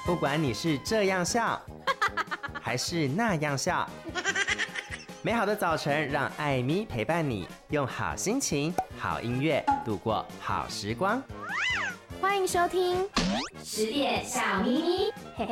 不管你是这样笑，还是那样笑，美好的早晨让艾咪陪伴你，用好心情、好音乐度过好时光。 欢迎收听10点小咪咪。